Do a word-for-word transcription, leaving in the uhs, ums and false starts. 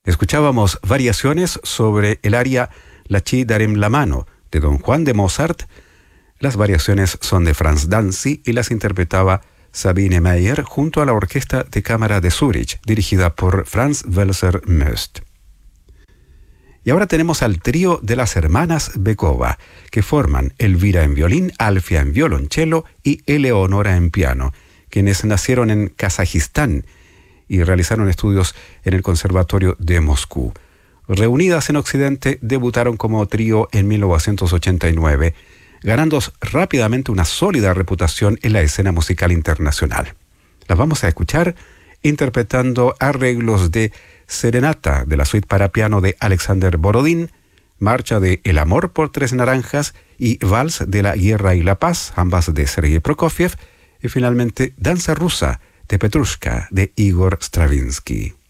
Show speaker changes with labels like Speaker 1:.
Speaker 1: Escuchábamos variaciones sobre el aria La Ci darem la mano de Don Juan de Mozart. Las variaciones son de Franz Danzi y las interpretaba Sabine Meyer junto a la Orquesta de Cámara de Zúrich, dirigida por Franz Welser Möst. Y ahora tenemos al trío de las hermanas Bekova, que forman Elvira en violín, Alfia en violonchelo y Eleonora en piano, quienes nacieron en Kazajistán y realizaron estudios en el Conservatorio de Moscú. Reunidas en Occidente, debutaron como trío en mil novecientos ochenta y nueve, ganando rápidamente una sólida reputación en la escena musical internacional. Las vamos a escuchar interpretando arreglos de Serenata de la suite para piano de Alexander Borodín, Marcha de El amor por tres naranjas y Vals de la guerra y la paz, ambas de Sergei Prokofiev, y finalmente Danza rusa de Petrushka de Igor Stravinsky.